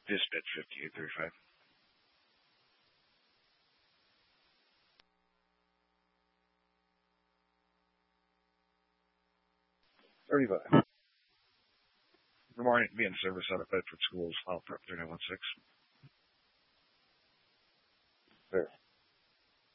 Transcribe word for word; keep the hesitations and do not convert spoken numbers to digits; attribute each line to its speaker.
Speaker 1: Dispatch fifty-eight thirty-five. thirty-five. Good morning. Be in service out of Bedford Schools. I'll prep three nine one six. There.